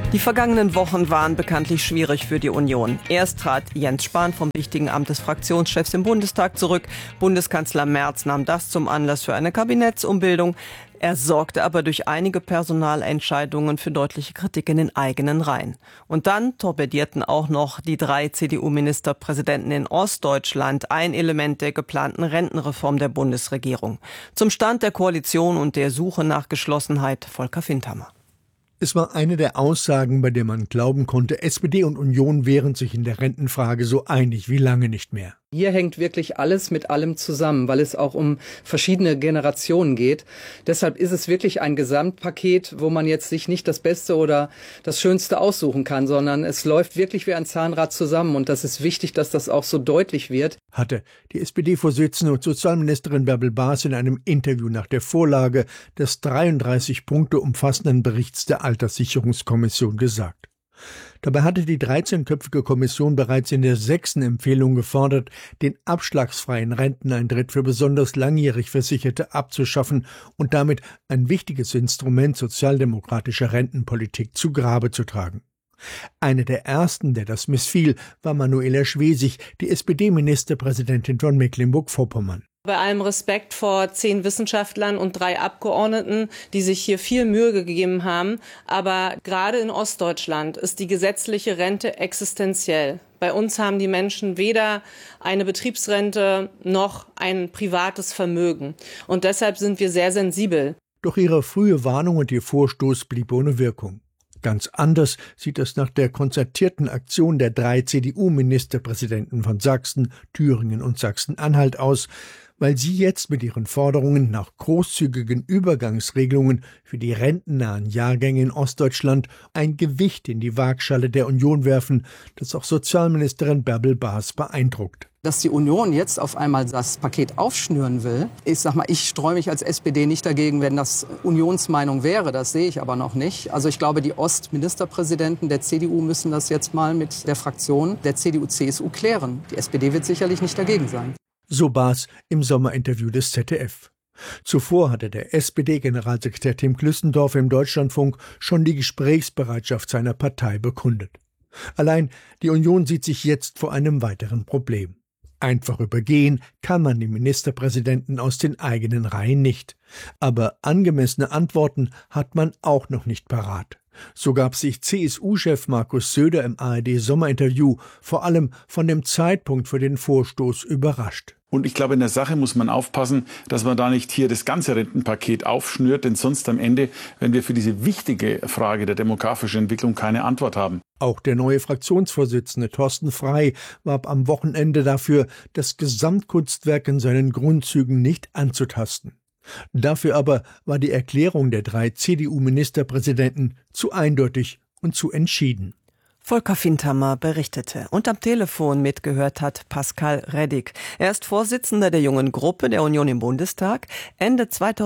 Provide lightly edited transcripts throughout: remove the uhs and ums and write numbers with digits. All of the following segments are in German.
Die vergangenen Wochen waren bekanntlich schwierig für die Union. Erst trat Jens Spahn vom wichtigen Amt des Fraktionschefs im Bundestag zurück. Bundeskanzler Merz nahm das zum Anlass für eine Kabinettsumbildung. Er sorgte aber durch einige Personalentscheidungen für deutliche Kritik in den eigenen Reihen. Und dann torpedierten auch noch die 3 CDU-Ministerpräsidenten in Ostdeutschland ein Element der geplanten Rentenreform der Bundesregierung. Zum Stand der Koalition und der Suche nach Geschlossenheit Volker Findhammer. Es war eine der Aussagen, bei der man glauben konnte, SPD und Union wären sich in der Rentenfrage so einig wie lange nicht mehr. Hier hängt wirklich alles mit allem zusammen, weil es auch um verschiedene Generationen geht. Deshalb ist es wirklich ein Gesamtpaket, wo man jetzt sich nicht das Beste oder das Schönste aussuchen kann, sondern es läuft wirklich wie ein Zahnrad zusammen. Und das ist wichtig, dass das auch so deutlich wird. Hatte die SPD-Vorsitzende und Sozialministerin Bärbel Baas in einem Interview nach der Vorlage des 33 Punkte umfassenden Berichts der Alterssicherungskommission gesagt. Dabei hatte die 13-köpfige Kommission bereits in der 6. Empfehlung gefordert, den abschlagsfreien Renteneintritt für besonders langjährig Versicherte abzuschaffen und damit ein wichtiges Instrument sozialdemokratischer Rentenpolitik zu Grabe zu tragen. Eine der ersten, der das missfiel, war Manuela Schwesig, die SPD-Ministerpräsidentin von Mecklenburg-Vorpommern. Bei allem Respekt vor 10 Wissenschaftlern und 3 Abgeordneten, die sich hier viel Mühe gegeben haben. Aber gerade in Ostdeutschland ist die gesetzliche Rente existenziell. Bei uns haben die Menschen weder eine Betriebsrente noch ein privates Vermögen. Und deshalb sind wir sehr sensibel. Doch ihre frühe Warnung und ihr Vorstoß blieb ohne Wirkung. Ganz anders sieht es nach der konzertierten Aktion der 3 CDU-Ministerpräsidenten von Sachsen, Thüringen und Sachsen-Anhalt aus, weil sie jetzt mit ihren Forderungen nach großzügigen Übergangsregelungen für die rentennahen Jahrgänge in Ostdeutschland ein Gewicht in die Waagschale der Union werfen, das auch Sozialministerin Bärbel Baas beeindruckt. Dass die Union jetzt auf einmal das Paket aufschnüren will, ich streue mich als SPD nicht dagegen, wenn das Unionsmeinung wäre, das sehe ich aber noch nicht. Also ich glaube, die Ostministerpräsidenten der CDU müssen das jetzt mal mit der Fraktion der CDU-CSU klären. Die SPD wird sicherlich nicht dagegen sein. So Baas im Sommerinterview des ZDF. Zuvor hatte der SPD-Generalsekretär Tim Klüssendorf im Deutschlandfunk schon die Gesprächsbereitschaft seiner Partei bekundet. Allein die Union sieht sich jetzt vor einem weiteren Problem. Einfach übergehen kann man den Ministerpräsidenten aus den eigenen Reihen nicht. Aber angemessene Antworten hat man auch noch nicht parat. So gab sich CSU-Chef Markus Söder im ARD-Sommerinterview vor allem von dem Zeitpunkt für den Vorstoß überrascht. Und ich glaube, in der Sache muss man aufpassen, dass man da nicht hier das ganze Rentenpaket aufschnürt, denn sonst am Ende, wenn wir für diese wichtige Frage der demografischen Entwicklung keine Antwort haben. Auch der neue Fraktionsvorsitzende Thorsten Frey warb am Wochenende dafür, das Gesamtkunstwerk in seinen Grundzügen nicht anzutasten. Dafür aber war die Erklärung der 3 CDU-Ministerpräsidenten zu eindeutig und zu entschieden. Volker Findhammer berichtete. Und am Telefon mitgehört hat Pascal Reddick. Er ist Vorsitzender der Jungen Gruppe der Union im Bundestag. Ende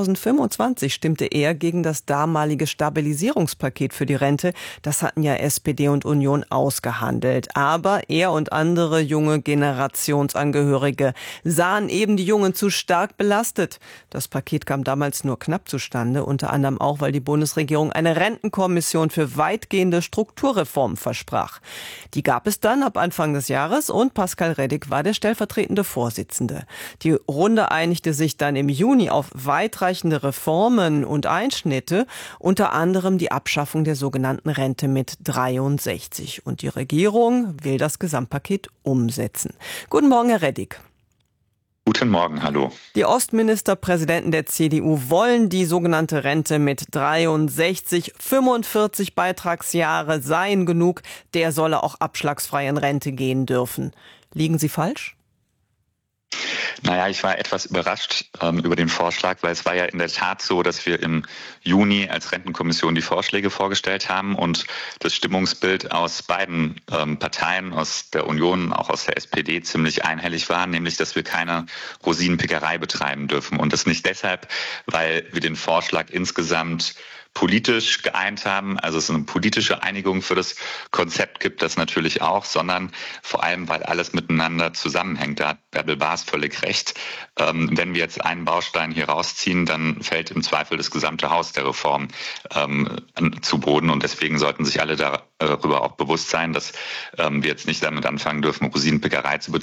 2025 stimmte er gegen das damalige Stabilisierungspaket für die Rente. Das hatten ja SPD und Union ausgehandelt. Aber er und andere junge Generationsangehörige sahen eben die Jungen zu stark belastet. Das Paket kam damals nur knapp zustande, unter anderem auch, weil die Bundesregierung eine Rentenkommission für weitgehende Strukturreformen versprach. Die gab es dann ab Anfang des Jahres und Pascal Reddick war der stellvertretende Vorsitzende. Die Runde einigte sich dann im Juni auf weitreichende Reformen und Einschnitte, unter anderem die Abschaffung der sogenannten Rente mit 63. Und die Regierung will das Gesamtpaket umsetzen. Guten Morgen, Herr Reddick. Guten Morgen, hallo. Die Ostministerpräsidenten der CDU wollen die sogenannte Rente mit 63, 45 Beitragsjahre seien genug. Der solle auch abschlagsfrei in Rente gehen dürfen. Liegen Sie falsch? Naja, ich war etwas überrascht über den Vorschlag, weil es war ja in der Tat so, dass wir im Juni als Rentenkommission die Vorschläge vorgestellt haben und das Stimmungsbild aus beiden Parteien, aus der Union, auch aus der SPD, ziemlich einhellig war, nämlich, dass wir keine Rosinenpickerei betreiben dürfen. Und das nicht deshalb, weil wir den Vorschlag insgesamt politisch geeint haben, also es eine politische Einigung für das Konzept gibt, das natürlich auch, sondern vor allem, weil alles miteinander zusammenhängt. Da hat Bärbel Baas völlig recht. Wenn wir jetzt einen Baustein hier rausziehen, dann fällt im Zweifel das gesamte Haus der Reform zu Boden. Und deswegen sollten sich alle darüber auch bewusst sein, dass wir jetzt nicht damit anfangen dürfen, Rosinenpickerei zu betreiben,